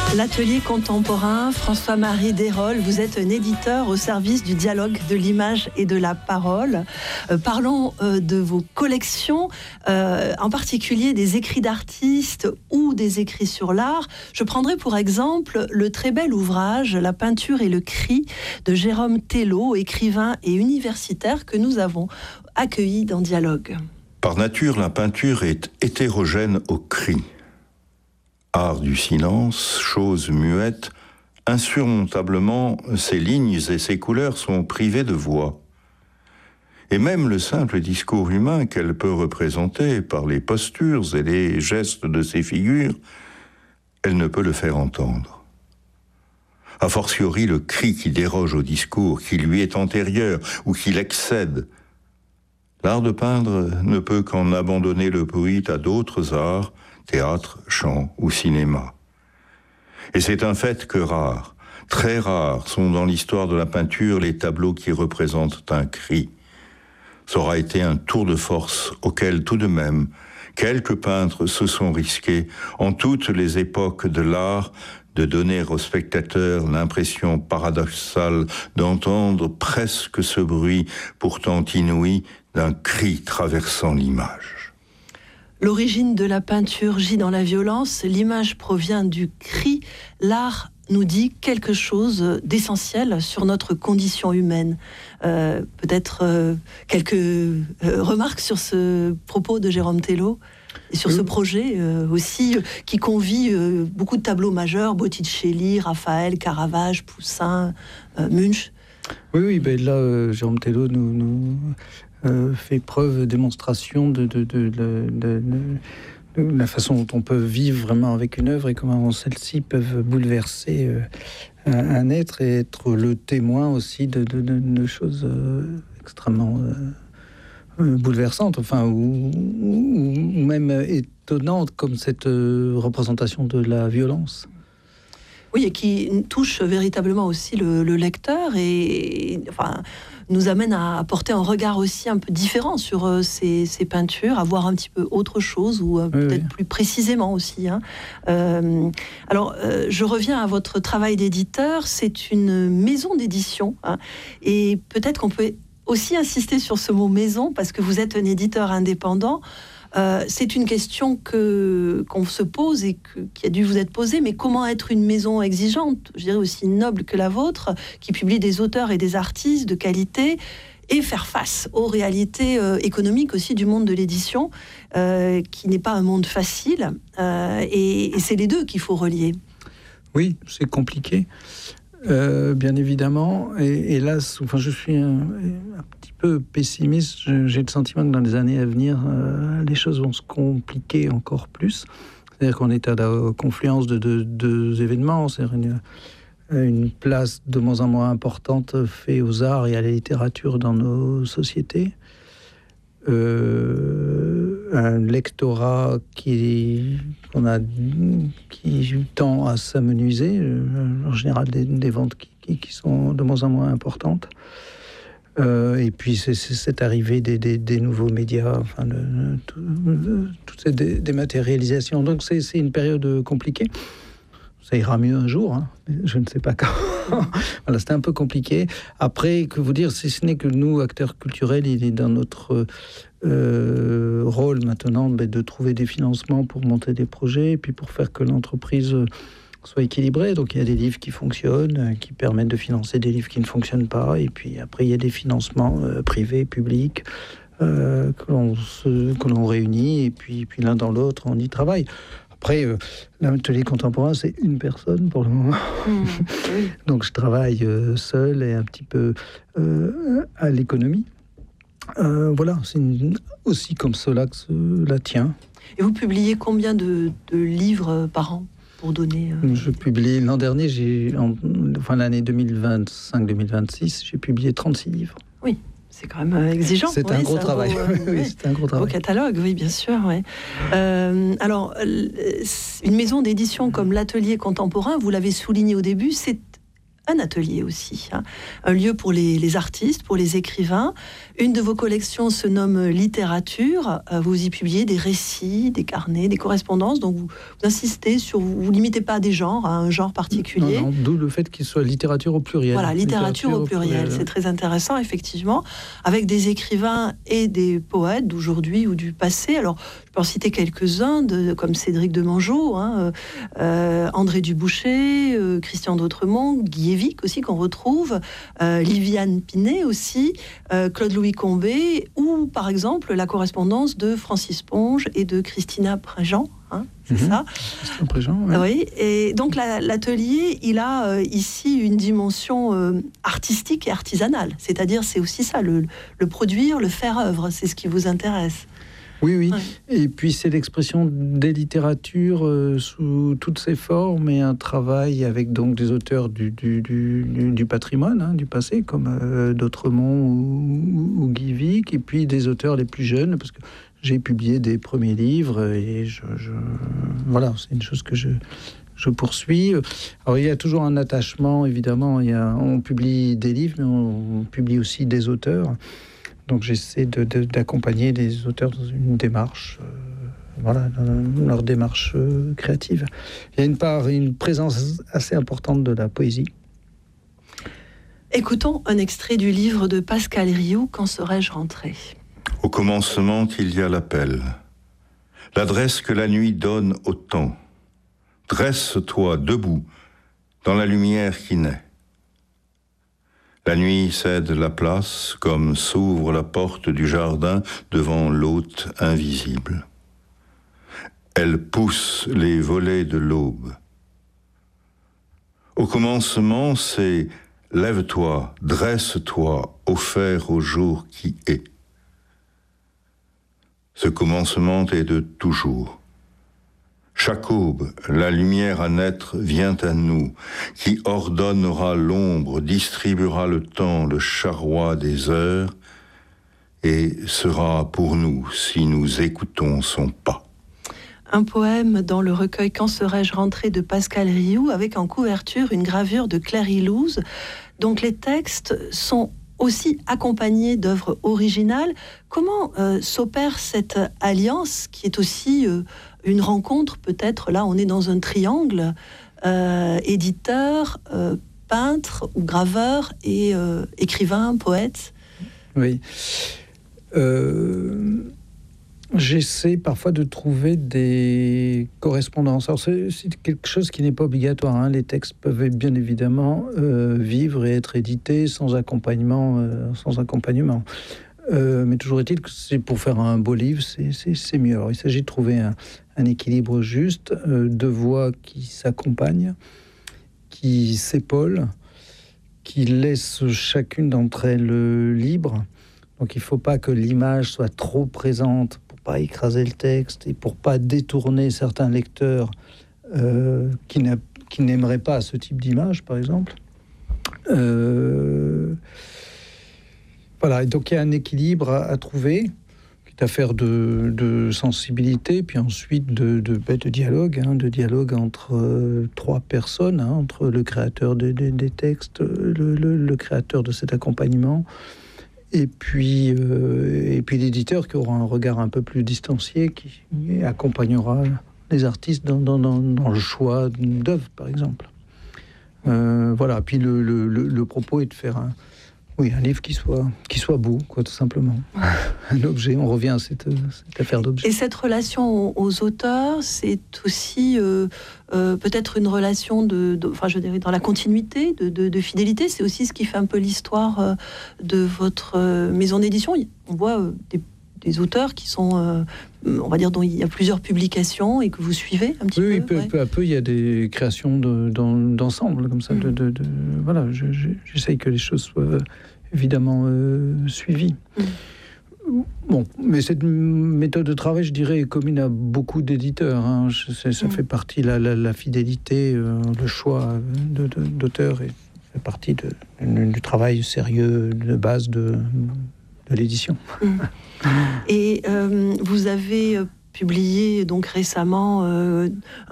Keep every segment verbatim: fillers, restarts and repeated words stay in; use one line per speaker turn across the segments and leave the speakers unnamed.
L'atelier contemporain, François-Marie Desrolles, vous êtes un éditeur au service du dialogue de l'image et de la parole. Euh, parlons euh, de vos collections, euh, en particulier des écrits d'artistes ou des écrits sur l'art. Je prendrai pour exemple le très bel ouvrage « La peinture et le cri » de Jérôme Thelot, écrivain et universitaire que nous avons accueilli dans Dialogue.
Par nature, la peinture est hétérogène au cri. Art du silence, chose muette, insurmontablement, ses lignes et ses couleurs sont privées de voix. Et même le simple discours humain qu'elle peut représenter par les postures et les gestes de ses figures, elle ne peut le faire entendre. A fortiori, le cri qui déroge au discours, qui lui est antérieur ou qui l'excède. L'art de peindre ne peut qu'en abandonner le bruit à d'autres arts, théâtre, chant ou cinéma. Et c'est un fait que rares, très rares, sont dans l'histoire de la peinture les tableaux qui représentent un cri. Ça aura été un tour de force auquel tout de même quelques peintres se sont risqués en toutes les époques de l'art de donner au spectateur l'impression paradoxale d'entendre presque ce bruit pourtant inouï d'un cri traversant l'image.
L'origine de la peinture gît dans la violence, l'image provient du cri, l'art nous dit quelque chose d'essentiel sur notre condition humaine. Euh, peut-être euh, quelques euh, remarques sur ce propos de Jérôme Thelot et sur oui. ce projet euh, aussi euh, qui convie euh, beaucoup de tableaux majeurs, Botticelli, Raphaël, Caravage, Poussin, euh, Munch.
Oui, oui, ben là, euh, Jérôme Thelot nous... nous... Euh, fait preuve, démonstration de, de, de, de, de, de, de la façon dont on peut vivre vraiment avec une œuvre et comment celles-ci peuvent bouleverser euh, un, un être et être le témoin aussi de, de, de, de choses euh, extrêmement euh, euh, bouleversantes, enfin, ou, ou, ou même étonnantes comme cette euh, représentation de la violence.
Oui, et qui touche véritablement aussi le, le lecteur et enfin, nous amène à apporter un regard aussi un peu différent sur euh, ces, ces peintures, à voir un petit peu autre chose ou euh, oui, peut-être oui. plus précisément aussi. Hein. Euh, alors, euh, je reviens à votre travail d'éditeur. C'est une maison d'édition hein, et peut-être qu'on peut aussi insister sur ce mot maison parce que vous êtes un éditeur indépendant. Euh, c'est une question que, qu'on se pose et que, qui a dû vous être posée, mais comment être une maison exigeante, je dirais aussi noble que la vôtre, qui publie des auteurs et des artistes de qualité, et faire face aux réalités euh, économiques aussi du monde de l'édition, euh, qui n'est pas un monde facile, euh, et, et c'est les deux qu'il faut relier.
Oui, c'est compliqué. Euh, bien évidemment, et hélas, enfin, je suis un, un petit peu pessimiste. J'ai le sentiment que dans les années à venir, euh, les choses vont se compliquer encore plus. C'est-à-dire qu'on est à la confluence de deux, deux événements, c'est-à-dire une, une place de moins en moins importante faite aux arts et à la littérature dans nos sociétés. Euh, un lectorat qui, qu'on a, qui tend à s'amenuiser, en général des, des ventes qui, qui, qui sont de moins en moins importantes. Euh, et puis c'est, c'est cette arrivée des, des, des nouveaux médias, enfin, de, de, de, de, toutes ces dé, dématérialisations. Donc c'est, c'est une période compliquée. Ça ira mieux un jour, hein. Je ne sais pas quand. Voilà, c'était un peu compliqué. Après, que vous dire, si ce n'est que nous, acteurs culturels, il est dans notre euh, rôle maintenant ben, de trouver des financements pour monter des projets et puis pour faire que l'entreprise soit équilibrée. Donc il y a des livres qui fonctionnent, qui permettent de financer des livres qui ne fonctionnent pas. Et puis après, il y a des financements euh, privés, publics, euh, que, l'on se, que l'on réunit. Et puis, puis l'un dans l'autre, on y travaille. Après, euh, l'atelier contemporain, c'est une personne pour le moment. Mmh, oui. Donc, je travaille euh, seul et un petit peu euh, à l'économie. Euh, voilà, c'est une, aussi comme cela que cela tient.
Et vous publiez combien de, de livres par an pour donner euh...
Je publie, l'an dernier, j'ai, en, enfin l'année deux mille vingt-cinq deux mille vingt-six, j'ai publié trente-six livres.
Oui. C'est quand même exigeant.
C'est
oui,
un gros
c'est
travail.
Un beau, euh,
oui,
oui,
c'est un gros travail.
Au catalogue, oui, bien sûr. Oui. Euh, alors, une maison d'édition comme l'Atelier contemporain, vous l'avez souligné au début, c'est un atelier aussi, hein. Un lieu pour les, les artistes, pour les écrivains. Une de vos collections se nomme Littérature. Vous y publiez des récits, des carnets, des correspondances. Donc vous, vous insistez sur, vous ne limitez pas à des genres, à un genre particulier.
Non, non, d'où le fait qu'il soit littérature au pluriel.
Voilà, littérature, littérature au pluriel, au pluriel. C'est très intéressant, effectivement, avec des écrivains et des poètes d'aujourd'hui ou du passé. Alors, je peux en citer quelques-uns, de, comme Cédric de Mangeot, hein, euh, André Dubouché, euh, Christian d'Autremont, Guy Evic aussi, qu'on retrouve, euh, Liviane Pinet aussi, euh, Claude-Louis Combet, ou par exemple la correspondance de Francis Ponge et de Christina Préjean. Hein, c'est mmh. ça.
Christina Préjean, ouais.
Oui. Et donc la, l'atelier, il a euh, ici une dimension euh, artistique et artisanale. C'est-à-dire, c'est aussi ça, le, le produire, le faire œuvre. C'est ce qui vous intéresse.
Oui, oui.
Ouais.
Et puis c'est l'expression des littératures euh, sous toutes ses formes et un travail avec donc des auteurs du, du, du, du patrimoine, hein, du passé, comme euh, d'Autremont ou, ou, ou Guy Evic, et puis des auteurs les plus jeunes, parce que j'ai publié des premiers livres et je, je voilà, c'est une chose que je je poursuis. Alors il y a toujours un attachement, évidemment. Il y a, on publie des livres, mais on, on publie aussi des auteurs. Donc j'essaie de, de, d'accompagner les auteurs dans une démarche, euh, voilà, dans leur démarche euh, créative. Il y a une part, une présence assez importante de la poésie.
Écoutons un extrait du livre de Pascal Rioux, Quand serais-je rentré ?
Au commencement, il y a l'appel, l'adresse que la nuit donne au temps. Dresse-toi debout dans la lumière qui naît. La nuit cède la place comme s'ouvre la porte du jardin devant l'hôte invisible. Elle pousse les volets de l'aube. Au commencement, c'est « Lève-toi, dresse-toi, offert au jour qui est ». Ce commencement est de toujours. Chaque aube, la lumière à naître vient à nous, qui ordonnera l'ombre, distribuera le temps, le charroi des heures, et sera pour nous si nous écoutons son pas.
Un poème dans le recueil Quand serais-je rentré de Pascal Rioux, avec en couverture une gravure de Claire Ilouz. Donc les textes sont aussi accompagnés d'œuvres originales. Comment euh, s'opère cette alliance qui est aussi euh, une rencontre, peut-être, là on est dans un triangle, euh, éditeur, euh, peintre ou graveur et euh, écrivain, poète.
Oui. Euh, j'essaie parfois de trouver des correspondances. Alors c'est, c'est quelque chose qui n'est pas obligatoire, hein. Les textes peuvent bien évidemment euh, vivre et être édités sans accompagnement, euh, sans accompagnement. Euh, mais toujours est-il que c'est pour faire un beau livre, c'est, c'est, c'est mieux. Alors, il s'agit de trouver un, un équilibre juste, euh, deux voix qui s'accompagnent, qui s'épaulent, qui laissent chacune d'entre elles libre. Donc il ne faut pas que l'image soit trop présente pour pas écraser le texte et pour pas détourner certains lecteurs euh, qui, n'a, qui n'aimeraient pas ce type d'image, par exemple. Euh, Voilà, et donc il y a un équilibre à, à trouver, qui est affaire de, de sensibilité, puis ensuite de, de, de dialogue, hein, de dialogue entre euh, trois personnes, hein, entre le créateur de, de, des textes, le, le, le créateur de cet accompagnement, et puis, euh, et puis l'éditeur qui aura un regard un peu plus distancié, qui accompagnera les artistes dans, dans, dans, dans le choix d'œuvres, par exemple. Euh, voilà, puis le, le, le, le propos est de faire un... Oui, un livre qui soit, qui soit beau, quoi, tout simplement. Un objet, on revient à cette, cette affaire d'objet.
Et cette relation aux auteurs, c'est aussi euh, euh, peut-être une relation de, de, enfin, je dirais, dans la continuité, de, de, de fidélité. C'est aussi ce qui fait un peu l'histoire euh, de votre euh, maison d'édition. On voit euh, des, des auteurs qui sont, euh, on va dire, dont il y a plusieurs publications et que vous suivez un petit
oui,
peu.
Oui, peu,
ouais.
peu à peu, il y a des créations de, dans, d'ensemble, comme ça. Mmh. De, de, de, voilà, je, je, j'essaye que les choses soient évidemment euh, suivies. Mmh. Bon, mais cette méthode de travail, je dirais, est commune à beaucoup d'éditeurs. Hein. Je, ça mmh. fait partie, la, la, la fidélité, euh, le choix de, de, d'auteur et fait partie de, de, du travail sérieux de base de, de l'édition.
Mmh. Et euh, vous avez publié donc récemment euh, un ou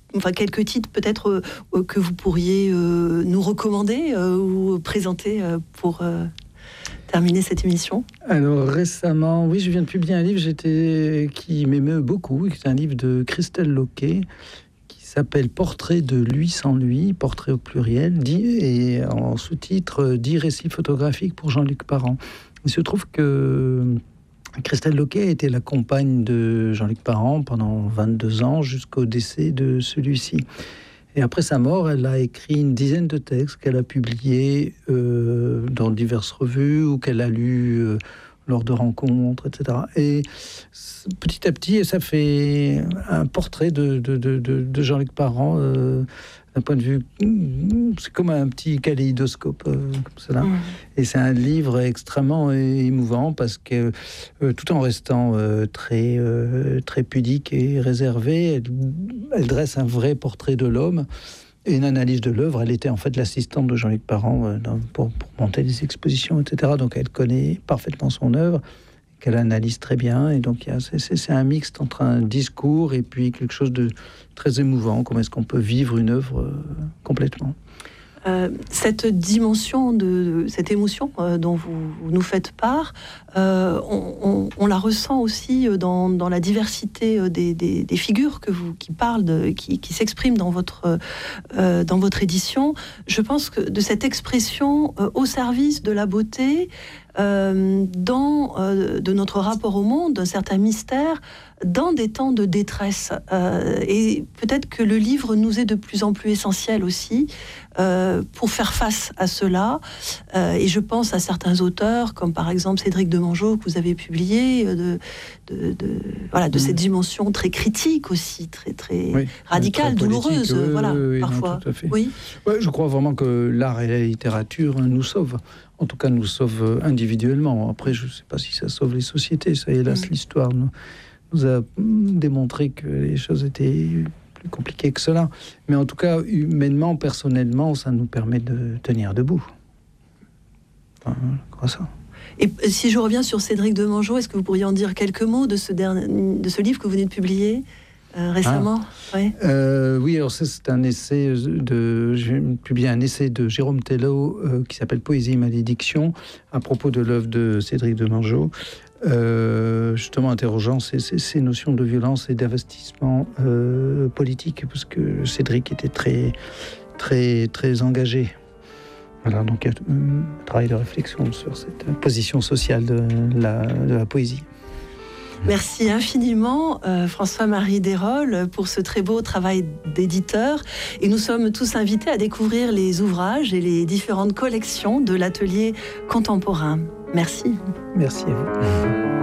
enfin, quelques titres peut-être euh, que vous pourriez euh, nous recommander euh, ou présenter euh, pour euh, terminer cette émission.
Alors récemment, oui, je viens de publier un livre j'étais, qui m'émeut beaucoup, c'est un livre de Christelle Loquet, qui s'appelle Portrait de lui sans lui, portrait au pluriel, et en sous-titre dix récits photographiques pour Jean-Luc Parent. Il se trouve que Christelle Loquet était la compagne de Jean-Luc Parent pendant vingt-deux ans jusqu'au décès de celui-ci. Et après sa mort, elle a écrit une dizaine de textes qu'elle a publiés euh, dans diverses revues ou qu'elle a lus euh, lors de rencontres, et cetera. Et petit à petit, ça fait un portrait de, de, de, de Jean-Luc Parent euh, d'un point de vue... C'est comme un petit kaléidoscope, euh, comme cela. Mmh. Et c'est un livre extrêmement émouvant parce que, euh, tout en restant euh, très, euh, très pudique et réservée, elle, elle dresse un vrai portrait de l'homme et une analyse de l'œuvre. Elle était en fait l'assistante de Jean-Luc Parent euh, dans, pour, pour monter les expositions, et cetera. Donc elle connaît parfaitement son œuvre, qu'elle analyse très bien. Et donc il y a, c'est, c'est un mixte entre un discours et puis quelque chose de très émouvant. Comment est-ce qu'on peut vivre une œuvre euh, complètement.
Euh, cette dimension, de, de cette émotion euh, dont vous, vous nous faites part, euh, on, on, on la ressent aussi dans, dans la diversité des, des, des figures que vous, qui parlent, de, qui, qui s'expriment dans votre, euh, dans votre édition. Je pense que de cette expression euh, au service de la beauté, euh, dans euh, de notre rapport au monde, d'un certain mystère, dans des temps de détresse. Euh, et peut-être que le livre nous est de plus en plus essentiel aussi euh, pour faire face à cela. Euh, et je pense à certains auteurs, comme par exemple Cédric Demangeot, que vous avez publié, de, de, de, voilà, de mmh. cette dimension très critique aussi, très, très oui, radicale, très douloureuse, oui, voilà, oui, oui, parfois.
Non, tout à fait.
Oui.
Ouais, je crois vraiment que l'art et la littérature nous sauvent. En tout cas, nous sauvent individuellement. Après, je ne sais pas si ça sauve les sociétés. Ça, hélas, mmh. l'histoire nous, nous a démontré que les choses étaient plus compliquées que cela. Mais en tout cas, humainement, personnellement, ça nous permet de tenir debout. Enfin, je crois ça.
Et si je reviens sur Cédric Demangeot, est-ce que vous pourriez en dire quelques mots de ce, dernier, de ce livre que vous venez de publier euh, récemment?
ah. ouais. euh, Oui, alors c'est, c'est un essai de... J'ai publié un essai de Jérôme Tello euh, qui s'appelle Poésie et malédiction à propos de l'œuvre de Cédric Demangeot. Euh, justement interrogeant ces, ces, ces notions de violence et d'investissement euh, politique, parce que Cédric était très, très, très engagé. Voilà, donc il y a un travail de réflexion sur cette position sociale de la, de la poésie.
Merci infiniment euh, François-Marie Desrolles pour ce très beau travail d'éditeur, et nous sommes tous invités à découvrir les ouvrages et les différentes collections de l'atelier contemporain. Merci.
Merci à vous.